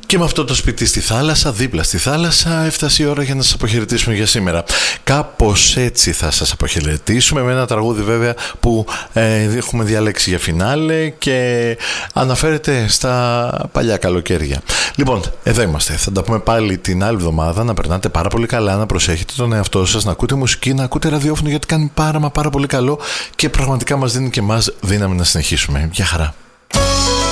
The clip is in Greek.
Και με αυτό το σπίτι στη θάλασσα, δίπλα στη θάλασσα, έφτασε η ώρα για να σας αποχαιρετήσουμε για σήμερα. Κάπως έτσι θα σας αποχαιρετήσουμε, με ένα τραγούδι βέβαια που έχουμε διαλέξει για φινάλε και αναφέρεται στα παλιά καλοκαίρια. Λοιπόν, εδώ είμαστε. Θα τα πούμε πάλι την άλλη εβδομάδα. Να περνάτε πάρα πολύ καλά, να προσέχετε τον εαυτό σας, να ακούτε μουσική, να ακούτε ραδιόφωνο, γιατί κάνει πάρα πολύ καλό και πραγματικά μας δίνει και εμάς δύναμη να συνεχίσουμε. Γεια χαρά.